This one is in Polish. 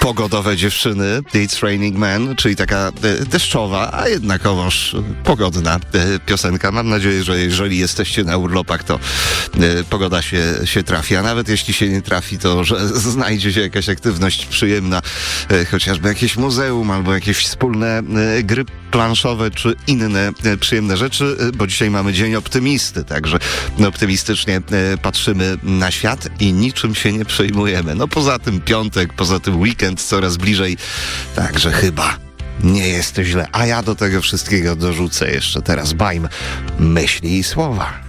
pogodowe dziewczyny, It's Raining Men, czyli taka deszczowa, a jednakowoż pogodna piosenka. Mam nadzieję, że jeżeli jesteście na urlopach, to pogoda się trafi, a nawet jeśli się nie trafi, to że znajdzie się jakaś aktywność przyjemna, chociażby jakieś muzeum albo jakieś wspólne gry planszowe czy inne przyjemne rzeczy, bo dzisiaj mamy Dzień Optymisty, także optymistycznie patrzymy na świat i niczym się nie przejmujemy. No poza tym piątek, poza tym weekend coraz bliżej, także chyba nie jest źle. A ja do tego wszystkiego dorzucę jeszcze teraz Bajm, myśli i słowa.